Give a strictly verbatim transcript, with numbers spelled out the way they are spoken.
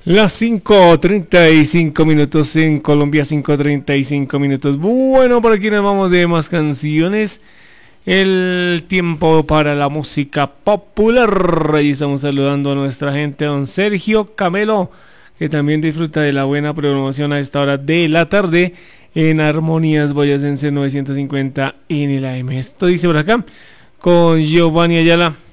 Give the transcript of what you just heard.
Las cinco treinta y cinco minutos en Colombia, cinco treinta y cinco minutos. Bueno, por aquí nos vamos de más canciones. El tiempo para la música popular. Ahí estamos saludando a nuestra gente, don Sergio Camelo, que también disfruta de la buena programación a esta hora de la tarde en Armonías Boyacense novecientos cincuenta en el A M. Esto dice por acá con Giovanni Ayala.